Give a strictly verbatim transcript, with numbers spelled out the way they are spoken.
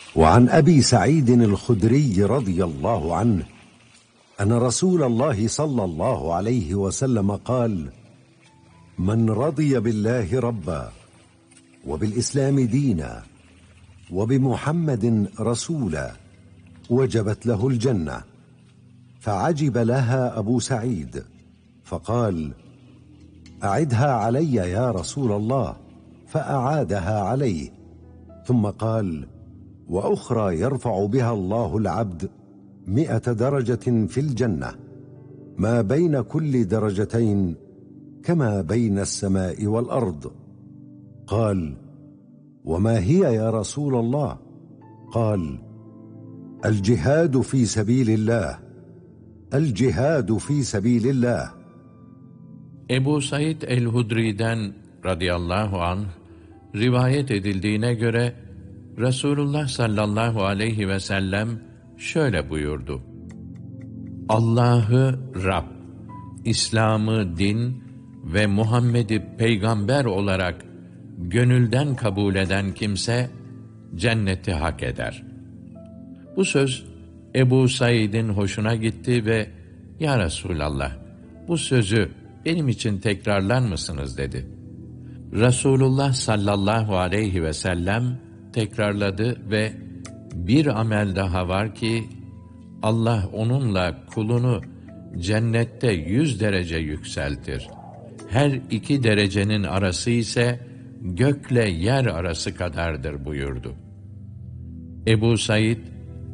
وعن أبي سعيد الخدري رضي الله عنه أن رسول الله صلى الله عليه وسلم قال: من رضي بالله ربا وبالإسلام دينا وبمحمد رسولا وجبت له الجنة. فعجب لها أبو سعيد فقال: أعدها علي يا رسول الله، فأعادها عليه، ثم قال: وأخرى يرفع بها الله العبد مئة درجة في الجنة، ما بين كل درجتين كما بين السماء والأرض. قال: وما هي يا رسول الله؟ قال: الجهاد في سبيل الله، الجهاد في سبيل الله. Ebu Said el-Hudri'den radıyallahu anh rivayet edildiğine göre Resulullah sallallahu aleyhi ve sellem şöyle buyurdu: Allah'ı Rab, İslam'ı din ve Muhammed'i peygamber olarak gönülden kabul eden kimse cenneti hak eder. Bu söz Ebu Said'in hoşuna gitti ve "Ya Resulallah, bu sözü benim için tekrarlar mısınız?" dedi. Resulullah sallallahu aleyhi ve sellem tekrarladı ve bir amel daha var ki Allah onunla kulunu cennette yüz derece yükseltir. Her iki derecenin arası ise gökle yer arası kadardır buyurdu. Ebu Said